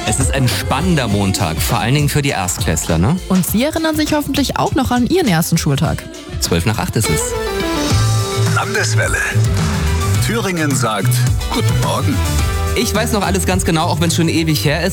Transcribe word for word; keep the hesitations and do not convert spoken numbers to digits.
Es ist ein spannender Montag, vor allen Dingen für die Erstklässler, ne? Und Sie erinnern sich hoffentlich auch noch an Ihren ersten Schultag. Zwölf nach acht ist es. Landeswelle. Thüringen sagt Guten Morgen. Ich weiß noch alles ganz genau, auch wenn es schon ewig her ist.